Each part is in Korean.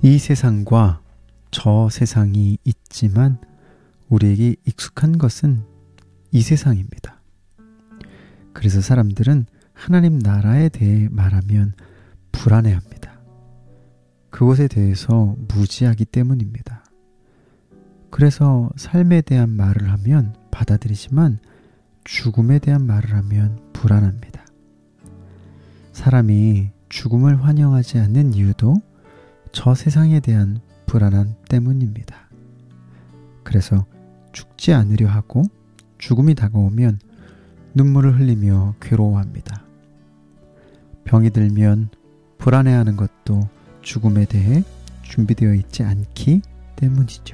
이 세상과 저 세상이 있지만 우리에게 익숙한 것은 이 세상입니다. 그래서 사람들은 하나님 나라에 대해 말하면 불안해합니다. 그것에 대해서 무지하기 때문입니다. 그래서 삶에 대한 말을 하면 받아들이지만 죽음에 대한 말을 하면 불안합니다. 사람이 죽음을 환영하지 않는 이유도 저 세상에 대한 불안함 때문입니다. 그래서 죽지 않으려 하고 죽음이 다가오면 눈물을 흘리며 괴로워합니다. 병이 들면 불안해하는 것도 죽음에 대해 준비되어 있지 않기 때문이죠.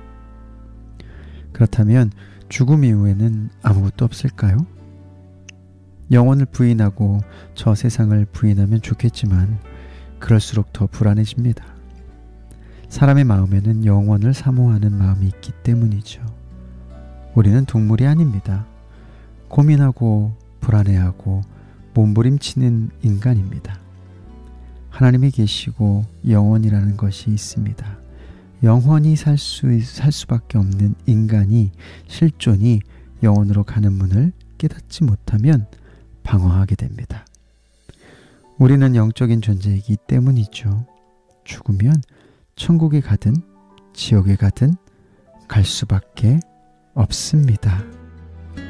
그렇다면 죽음 이후에는 아무것도 없을까요? 영혼을 부인하고 저 세상을 부인하면 좋겠지만 그럴수록 더 불안해집니다. 사람의 마음에는 영원을 사모하는 마음이 있기 때문이죠. 우리는 동물이 아닙니다. 고민하고 불안해하고 몸부림치는 인간입니다. 하나님이 계시고 영원이라는 것이 있습니다. 영원히 살 수밖에 없는 인간이 실존이 영원으로 가는 문을 깨닫지 못하면 방황하게 됩니다. 우리는 영적인 존재이기 때문이죠. 죽으면 천국에 가든 지옥에 가든 갈 수밖에 없습니다.